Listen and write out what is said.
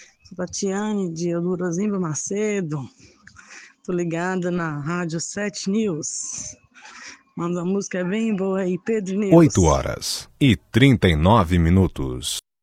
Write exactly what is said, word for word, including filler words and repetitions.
Sou Tatiane, de Eldorozimba Macedo. Tô ligada na Rádio sete News. Manda uma música bem boa aí, Pedro News. oito horas e trinta e nove minutos.